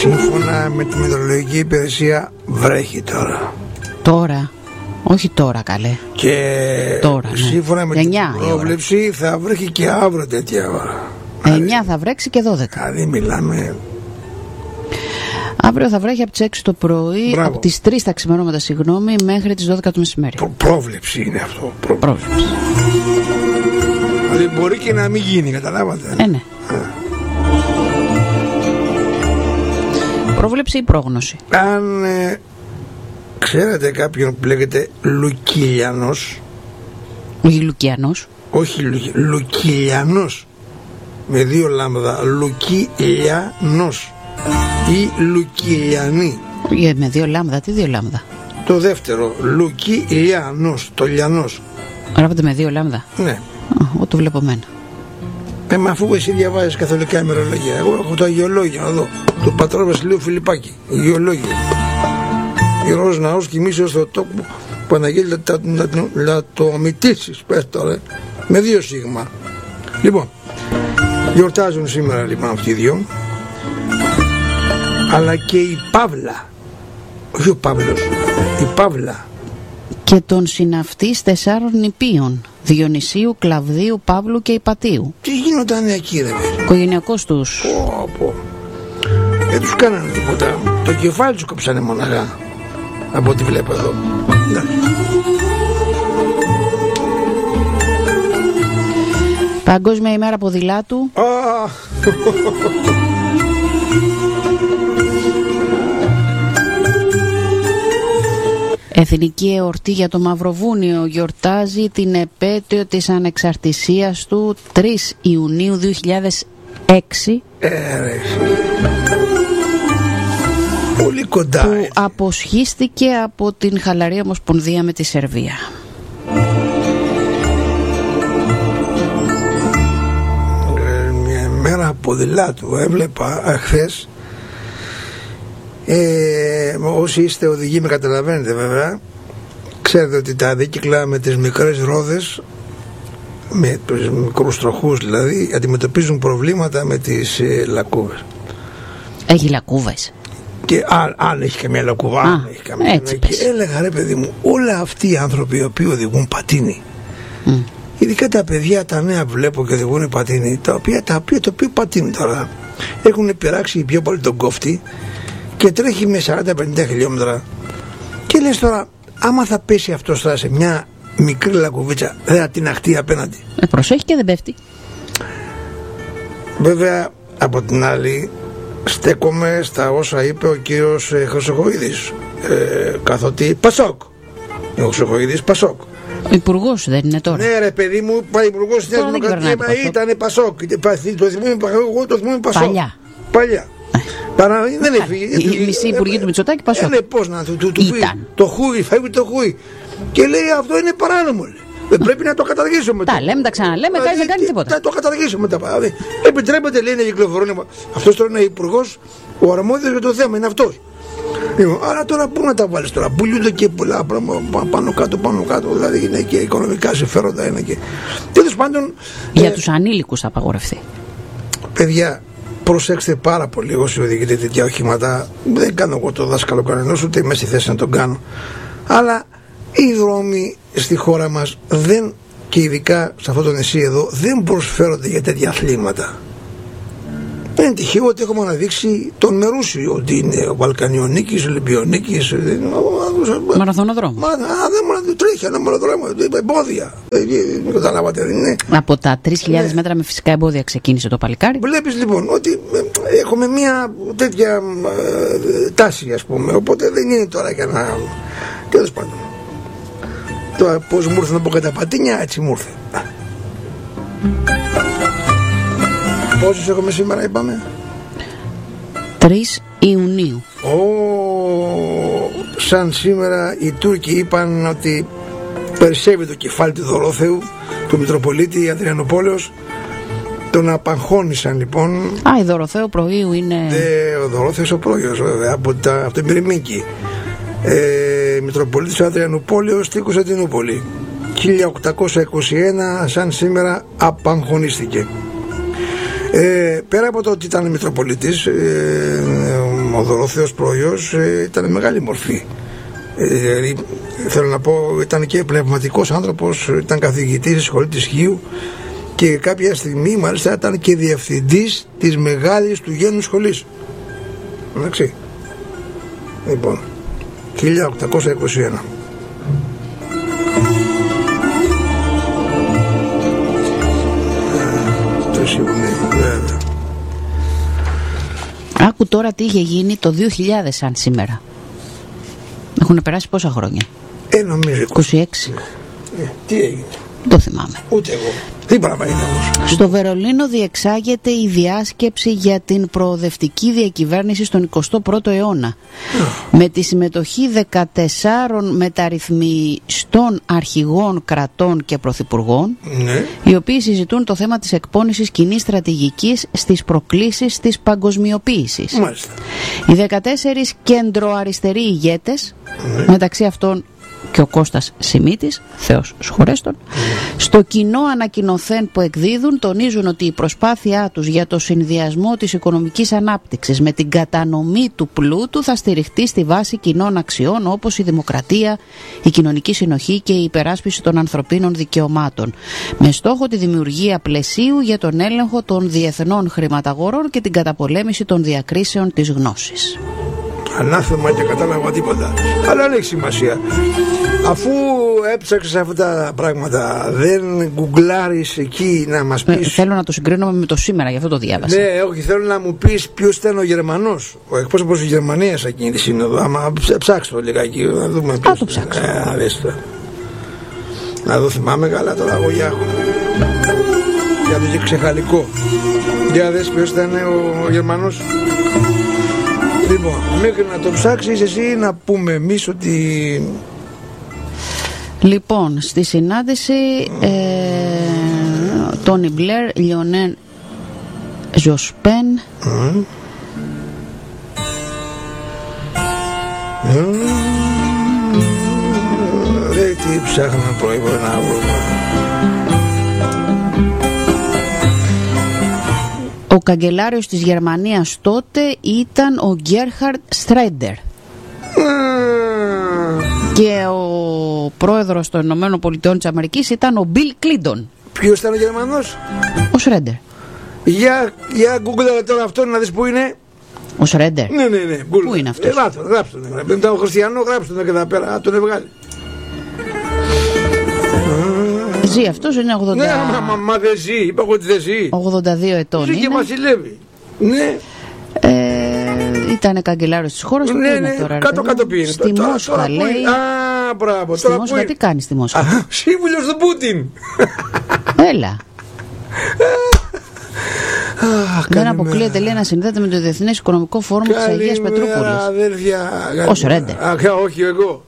Σύμφωνα με τη μετεωρολογική υπηρεσία βρέχει τώρα. Τώρα, όχι τώρα καλέ. Και τώρα, σύμφωνα ναι. με την πρόβλεψη θα βρέχει και αύριο τέτοια ώρα. 9 θα βρέξει και 12. Δηλαδή μιλάμε. Αύριο θα βρέχει από τις 6 το πρωί. Μπράβο. Από τις 3 τα ξημερώματα, συγγνώμη, μέχρι τις 12 το μεσημέρι. Πρόβλεψη είναι αυτό. Πρόβλεψη. Δηλαδή μπορεί και να μην γίνει, καταλάβατε. Ναι. Πρόβλεψη ή πρόγνωση. Αν ξέρετε κάποιον που λέγεται Λουκίλιανος. Όχι Λουκιανός. Όχι Λουκίλιανος, με 2 λάμδα. Λουκίλιανος ή Λουκίλιανή. Με 2 λάμδα, τι 2 λάμδα. Το δεύτερο, Λουκίλιανος, το λιανός. Γράφεται με 2 λάμδα. Ναι. Εγώ το βλέπω μένα. Μα αφού εσύ διαβάζεις καθολικά ημερολόγια, εγώ έχω το αγιολόγιο εδώ του πατρό Βασιλείου Φιλιππάκη. Αγιολόγιο. Ιερός ναός κοιμήσεως στο τόπο Παναγγέλη να το ομιτήσεις, πες τώρα, με 2 σίγμα. Λοιπόν, γιορτάζουν σήμερα λοιπόν αυτοί οι 2, αλλά και η Παύλα, όχι ο Παύλος, η Παύλα. Και τον συναυτής 4 νηπίων, Διονυσίου, Κλαβδίου, Παύλου και Ιπατίου. Τι γίνονταν εκεί ρε παιδί. Οικογενειακός τους. Δεν τους κάνανε τίποτα. Το κεφάλι τους κόψανε μοναχά, από ό,τι βλέπω εδώ. Παγκόσμια ημέρα ποδηλάτου. Εθνική εορτή για το Μαυροβούνιο γιορτάζει την επέτειο της ανεξαρτησίας του 3 Ιουνίου 2006. Πολύ κοντά. Που αποσχίστηκε από την χαλαρή ομοσπονδία με τη Σερβία. Μια μέρα ποδηλάτου έβλεπα χθες. Όσοι είστε οδηγοί με καταλαβαίνετε βέβαια. Ξέρετε ότι τα δίκυκλα με τις μικρές ρόδες, με τους μικρούς τροχούς δηλαδή, αντιμετωπίζουν προβλήματα με τις λακκούβες. Έχει λακκούβες. Και αν έχει καμία λακκούβα, έτσι και έλεγα ρε παιδί μου, όλα αυτοί οι άνθρωποι οι οποίοι οδηγούν πατίνι, ειδικά τα παιδιά τα νέα που βλέπω και οδηγούν πατίνι, το οποίο πατίνι τώρα έχουν πειράξει πιο πολύ τον κόφτη και τρέχει με 40-50 χιλιόμετρα και λες τώρα, άμα θα πέσει αυτός τώρα σε μια μικρή λακκουβίτσα, δεν θα την αχτεί απέναντι. Προσέχει και δεν πέφτει. Βέβαια από την άλλη στέκομαι στα όσα είπε ο κύριος Χρυσοχοΐδης, καθότι Πασόκ. Ο Χρυσοχοΐδης Πασόκ. Ο υπουργός δεν είναι τώρα. Ναι ρε παιδί μου, υπουργός της Δημοκρατίας ήταν Πασόκ. Το θυμούμαι Πασόκ. Παλιά. Δεν έφυγε. Η μισή υπουργή του Μητσοτάκη Πασόκ. Πώς να του φύγει το χούι, φεύγει το χούι. Και λέει αυτό είναι παράνομο. Δεν πρέπει να το καταργήσουμε. Τα λέμε, τα ξαναλέμε, κανείς δεν κάνει τίποτα. Θα το καταργήσουμε τα πάντα. Επιτρέπεται λέει να κυκλοφορούν. Αυτός τώρα είναι υπουργός, ο αρμόδιος για το θέμα είναι αυτός. Άρα τώρα πού να τα βάλεις τώρα, πουλούνται και πολλά πράγματα πάνω κάτω, δηλαδή είναι και οικονομικά συμφέροντα είναι και. Τέλος πάντων. Για τους ανήλικους θα απαγορευτεί. Παιδιά, προσέξτε πάρα πολύ όσοι οδηγείτε τέτοια οχήματα. Δεν κάνω εγώ το δάσκαλο κανενός, ούτε είμαι στη θέση να τον κάνω. Αλλά οι δρόμοι στη χώρα μας δεν, και ειδικά σε αυτό το νησί εδώ, δεν προσφέρονται για τέτοια αθλήματα. Δεν είναι τυχαίο ότι έχουμε αναδείξει τον Μερούσι, ότι είναι ο Βαλκανιονίκης, ο Ολυμπιονίκης, μαραθωνοδρόμο. Δεν τρέχει ένα μαραθωνοδρόμο, εμπόδια. Δεν καταλάβατε, δεν είναι. Από τα 3.000 μέτρα με φυσικά εμπόδια ξεκίνησε το παλικάρι. Βλέπεις λοιπόν ότι έχουμε μια τέτοια τάση, ας πούμε, οπότε δεν είναι τώρα για να. Τέλος πάντων. Τώρα πώς μου ήρθε από κατά πατίνια, έτσι μου ήρθε. Πόσους έχουμε σήμερα είπαμε? 3 Ιουνίου. Σαν σήμερα οι Τούρκοι είπαν ότι περισσεύει το κεφάλι του Δωρόθεου, του Μητροπολίτη Αδριανοπόλεως. Τον απαγχώνησαν λοιπόν. Η Δωροθέου Προείου είναι. Ο Δωρόθεος ο Πρόγειος βέβαια, από την Πυρημίκη. Μητροπολίτης Αδριανουπόλεως στη Κωνσταντινούπολη. 1821 σαν σήμερα απαγχωνίστηκε. Πέρα από το ότι ήταν Μητροπολίτης, ο Δωροθέος Πρωϊός ήταν μεγάλη μορφή. Δηλαδή, θέλω να πω, ήταν και πνευματικός άνθρωπος, ήταν καθηγητής στη σχολή της Χίου και κάποια στιγμή μάλιστα ήταν και διευθυντής της μεγάλης του γένου σχολής. Εντάξει. Λοιπόν, 1821. Άκου τώρα τι είχε γίνει το 2000 σαν σήμερα. Έχουν περάσει πόσα χρόνια? Νομίζω 26. Τι έγινε? Το θυμάμαι. Ούτε εγώ. Τι πράγμα είναι όμως? Στο Βερολίνο διεξάγεται η διάσκεψη για την προοδευτική διακυβέρνηση στον 21ο αιώνα. Με τη συμμετοχή 14 μεταρρυθμιστών αρχηγών κρατών και πρωθυπουργών, οι οποίοι συζητούν το θέμα της εκπόνησης κοινής στρατηγικής στις προκλήσεις της παγκοσμιοποίησης. Μάλιστα. Οι 14 κεντροαριστεροί ηγέτες, μεταξύ αυτών και ο Κώστας Σιμίτης, Θεός σχορέστον, στο κοινό ανακοινωθέν που εκδίδουν τονίζουν ότι η προσπάθειά τους για το συνδυασμό της οικονομικής ανάπτυξης με την κατανομή του πλούτου θα στηριχτεί στη βάση κοινών αξιών όπως η δημοκρατία, η κοινωνική συνοχή και η υπεράσπιση των ανθρωπίνων δικαιωμάτων, με στόχο τη δημιουργία πλαισίου για τον έλεγχο των διεθνών χρηματαγορών και την καταπολέμηση των διακρίσεων της γνώσης. Ανάθεμα και κατάλαβα τίποτα. Αλλά δεν έχει σημασία. Αφού έψαξες αυτά τα πράγματα, δεν γκουγκλάρεις εκεί να μας πεις? Θέλω να το συγκρίνουμε με το σήμερα, γι' αυτό το διάβασα. Ναι, όχι, θέλω να μου πεις ποιος ήταν ο Γερμανός, ο εκπρόσωπος της Γερμανίας εκείνη τη σύνοδο. Άμα ψάξω λιγάκι, να δούμε ποιος. Το ψάξω. Να δω, θυμάμαι καλά τώρα, εγώ για έχω. Για το ξεχαλικό. Για δες ποιος ήταν ο Γερμανός. Λοιπόν, μέχρι να το ψάξεις εσύ να πούμε εμείς ότι... Λοιπόν, στη συνάντηση Τόνι Μπλερ, Λιονέν Ζοσπέν, τι ψάχναμε πρωί να βρούμε. Ο καγκελάριος της Γερμανίας τότε ήταν ο Γκέρχαρντ Στρέντερ. Και ο πρόεδρος των Ηνωμένων Πολιτειών της Αμερικής ήταν ο Μπιλ Κλίντον. Ποιος ήταν ο Γερμανός? Ο Σρέντερ. Για Google τώρα αυτό να δεις που είναι. Ο Σρέντερ. Ναι. Πού είναι αυτός? Γράψτε τον. Δεν ήταν ο Χριστιανό, γράψτε τον και εδώ πέρα. Τον έβγαλε. Ζει αυτός, είναι 80. Ναι, μα δεν ζει. Είπα εγώ ότι δεν ζει. 82 ετών ζει είναι. Και βασιλεύει. Ναι. Ήταν καγκελάριος της χώρας του. Ναι, τώρα, κάτω πήγαινε. Στη Μόσχα λέει. Α, μπράβο. Στη Μόσχα τι κάνει στη Μόσχα? Σύμβουλος του Πούτιν. Έλα. Δεν αποκλείεται, λέει, να συνδέεται με το Διεθνές Οικονομικό Φόρουμ της Αγίας Πετρούπολης. Ο Σρέντερ. Όχι εγώ.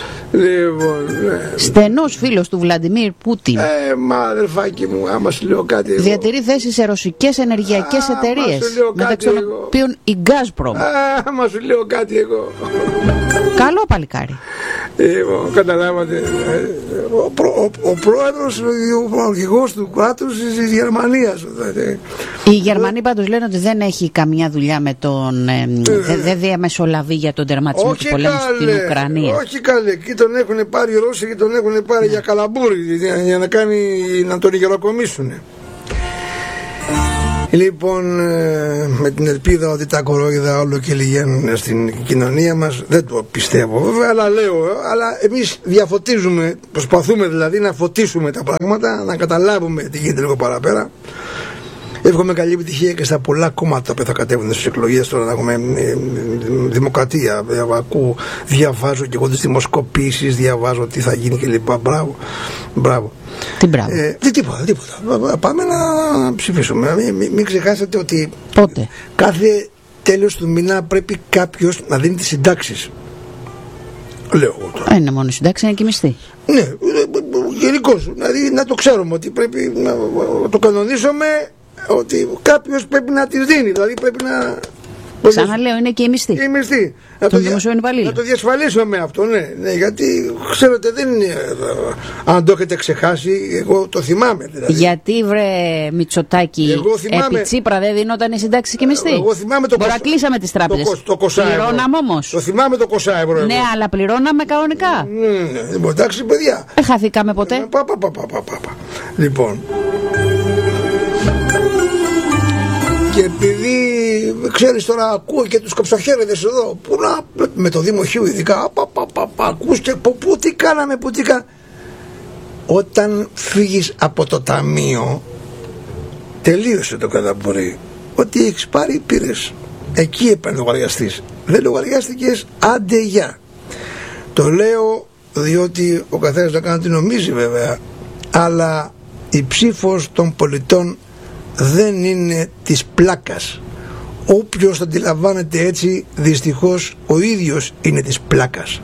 Στενός φίλος του Βλαντιμίρ Πούτιν. Μα αδερφάκι μου, άμα σου λέω κάτι εγώ. Διατηρεί θέσεις σε ρωσικές ενεργειακές εταιρείες, μεταξύ των οποίων η Gazprom. Άμα σου λέω κάτι εγώ. Καλό παλικάρι. Καταλάβατε. Ο πρόεδρος, ο αρχηγός του κράτους της Γερμανίας. Οι Γερμανοί πάντως λένε ότι δεν έχει καμιά δουλειά με τον. Δεν διαμεσολαβεί για τον τερματισμό του πολέμου στην Ουκρανία. Όχι καλέ, εκεί τον έχουν πάρει οι Ρώσοι και τον έχουν πάρει για καλαμπούρι για να τον υγεροκομίσουν. Λοιπόν, με την ελπίδα ότι τα κορόιδα όλο και λυγαίνουν στην κοινωνία μας, δεν το πιστεύω βέβαια, αλλά λέω, αλλά εμείς διαφωτίζουμε, προσπαθούμε δηλαδή να φωτίσουμε τα πράγματα, να καταλάβουμε τι γίνεται λίγο παραπέρα. Εύχομαι καλή επιτυχία και στα πολλά κόμματα που θα κατέβουν στις εκλογές τώρα, να έχουμε δημοκρατία. Διαβάζω και εγώ τις δημοσκοπήσεις, διαβάζω τι θα γίνει κλπ. Μπράβο. Τι μπράβο? Τίποτα. Πάμε να ψηφίσουμε. Μην ξεχάσετε ότι πότε? Κάθε τέλος του μήνα πρέπει κάποιος να δίνει τις συντάξεις. Λέω εγώ τώρα. Είναι μόνο η συντάξη, είναι και η μισθή. Ναι, γενικώς. Δηλαδή να το ξέρουμε ότι πρέπει να το κανονίσουμε, ότι κάποιος πρέπει να τις δίνει. Δηλαδή πρέπει Ξαναλέω, είναι και η μισθή. Η μισθή. Να το διασφαλίσουμε αυτό, ναι, γιατί ξέρετε δεν είναι. Αν το έχετε ξεχάσει, εγώ το θυμάμαι. Δηλαδή. Γιατί βρε Μητσοτάκη, επί Τσίπρα δεν δίνονταν η συντάξη και η μισθή. Εγώ θυμάμαι το Μπορεί να κλείσαμε τις τράπεζες. Πληρώναμε όμως. Το θυμάμαι το 20 ευρώ. Ναι, αλλά πληρώναμε κανονικά. Ναι, εντάξει, παιδιά. Δεν χαθήκαμε ποτέ. Λοιπόν. Και επειδή ξέρεις τώρα ακούω και τους κοψοχέριδες εδώ που με το Δημοχείου ειδικά ακούς και πού τι κάναμε. Όταν φύγεις από το ταμείο τελείωσε το καταπορεί. Ό,τι έχεις πάρει πήρες. Εκεί έπαιρνε λογαριαστής. Δεν λογαριάστηκες, άντε γεια. Το λέω διότι ο καθένας να κάνει τι νομίζει βέβαια, αλλά η ψήφος των πολιτών δεν είναι της πλάκας. Όποιος το αντιλαμβάνεται έτσι, δυστυχώς ο ίδιος είναι της πλάκας.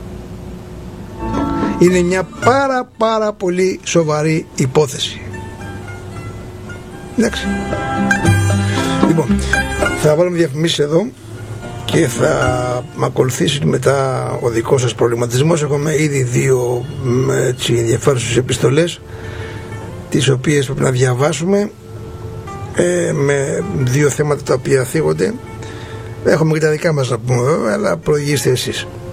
Είναι μια πάρα πολύ σοβαρή υπόθεση. Εντάξει. Λοιπόν, θα βάλουμε διαφημίσεις εδώ και θα με ακολουθήσει μετά ο δικός σας προβληματισμός. Έχουμε ήδη δύο ενδιαφέρουσες επιστολές, τις οποίες πρέπει να διαβάσουμε, με δύο θέματα τα οποία θίγονται. Έχουμε και τα δικά μας να πούμε βέβαια, αλλά προηγήστε εσείς.